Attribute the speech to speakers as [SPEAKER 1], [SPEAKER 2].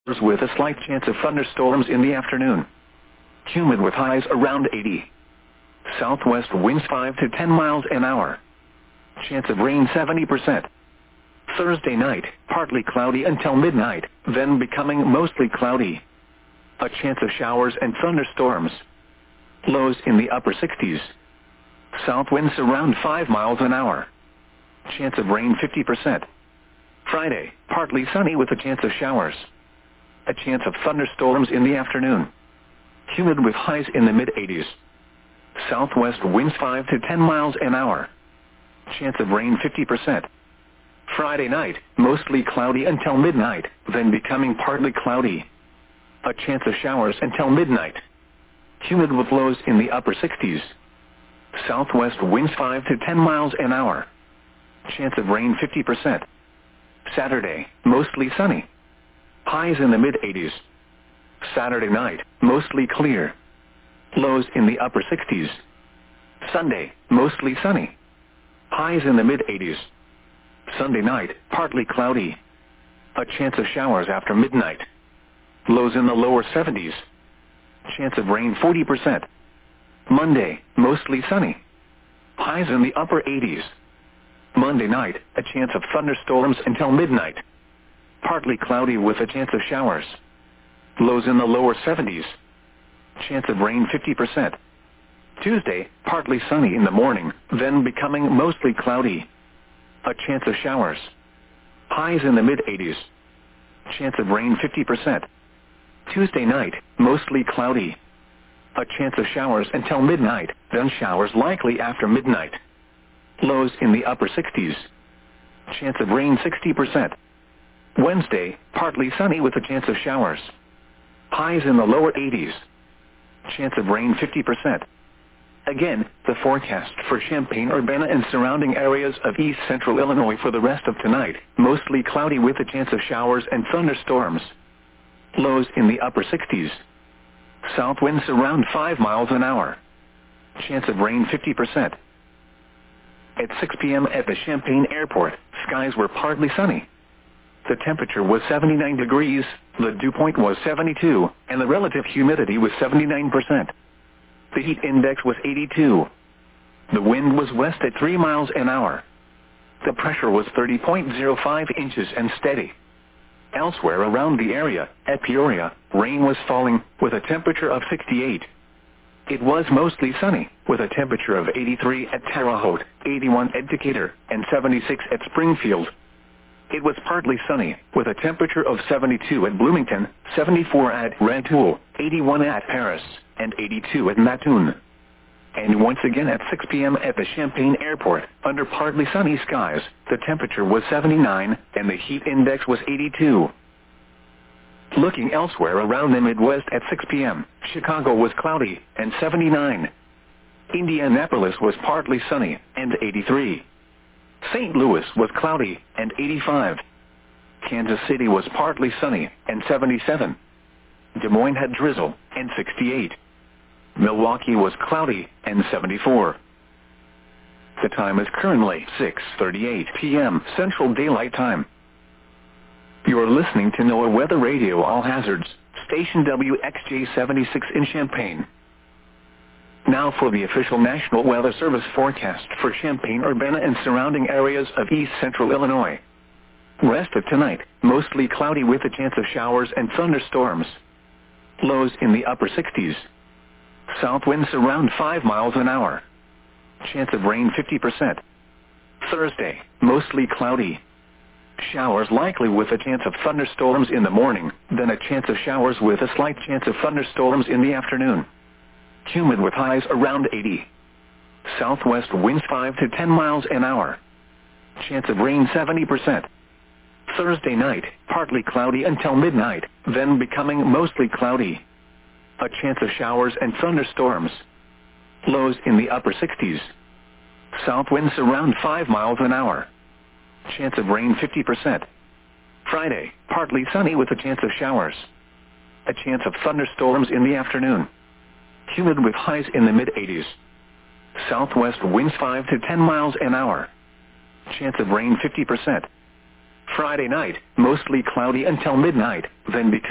[SPEAKER 1] with a slight chance of thunderstorms in the afternoon. Humid with highs around 80. Southwest winds 5 to 10 miles an hour. Chance of rain 70%. Thursday night, partly cloudy until midnight, then becoming mostly cloudy. A chance of showers and thunderstorms. Lows in the upper 60s. South winds around 5 miles an hour. Chance of rain 50%. Friday, partly sunny with a chance of showers. A chance of thunderstorms in the afternoon. Humid with highs in the mid-80s. Southwest winds 5 to 10 miles an hour. Chance of rain 50%. Friday night, mostly cloudy until midnight, then becoming partly cloudy. A chance of showers until midnight. Humid with lows in the upper 60s. Southwest winds 5 to 10 miles an hour. Chance of rain 50%. Saturday, mostly sunny. Highs in the mid-80s. Saturday night, mostly clear. Lows in the upper 60s. Sunday, mostly sunny. Highs in the mid-80s. Sunday night, partly cloudy. A chance of showers after midnight. Lows in the lower 70s. Chance of rain 40%. Monday, mostly sunny. Highs in the upper 80s. Monday night, a chance of thunderstorms until midnight. Partly cloudy with a chance of showers. Lows in the lower 70s. Chance of rain 50%. Tuesday, partly sunny in the morning, then becoming mostly cloudy. A chance of showers. Highs in the mid-80s. Chance of rain 50%. Tuesday night, mostly cloudy. A chance of showers until midnight, then showers likely after midnight. Lows in the upper 60s. Chance of rain 60%. Wednesday, partly sunny with a chance of showers. Highs in the lower 80s. Chance of rain 50%. Again, the forecast for Champaign-Urbana and surrounding areas of east central Illinois for the rest of tonight, mostly cloudy with a chance of showers and thunderstorms. Lows in the upper 60s. South winds around 5 miles an hour. Chance of rain 50%. At 6 p.m. at the Champaign Airport, skies were partly sunny. The temperature was 79 degrees, the dew point was 72, and the relative humidity was 79%. The heat index was 82. The wind was west at 3 miles an hour. The pressure was 30.05 inches and steady. Elsewhere around the area, at Peoria, rain was falling, with a temperature of 68. It was mostly sunny, with a temperature of 83 at Terre Haute, 81 at Decatur, and 76 at Springfield. It was partly sunny, with a temperature of 72 at Bloomington, 74 at Rantoul, 81 at Paris, and 82 at Mattoon. And once again at 6 p.m. at the Champaign Airport, under partly sunny skies, the temperature was 79, and the heat index was 82. Looking elsewhere around the Midwest at 6 p.m., Chicago was cloudy, and 79. Indianapolis was partly sunny, and 83. St. Louis was cloudy, and 85. Kansas City was partly sunny, and 77. Des Moines had drizzle, and 68. Milwaukee was cloudy, and 74. The time is currently 6:38 p.m. Central Daylight Time. You are listening to NOAA Weather Radio All Hazards, station WXJ-76 in Champaign. Now for the official National Weather Service forecast for Champaign-Urbana and surrounding areas of east central Illinois. Rest of tonight, mostly cloudy with a chance of showers and thunderstorms. Lows in the upper 60s. South winds around 5 miles an hour. Chance of rain 50%. Thursday, mostly cloudy. Showers likely with a chance of thunderstorms in the morning, then a chance of showers with a slight chance of thunderstorms in the afternoon. Humid with highs around 80. Southwest winds 5 to 10 miles an hour. Chance of rain 70%. Thursday night, partly cloudy until midnight, then becoming mostly cloudy. A chance of showers and thunderstorms. Lows in the upper 60s. South winds around 5 miles an hour. Chance of rain 50%. Friday, partly sunny with a chance of showers. A chance of thunderstorms in the afternoon. Humid with highs in the mid-80s. Southwest winds 5 to 10 miles an hour. Chance of rain 50%. Friday night, mostly cloudy until midnight, then becoming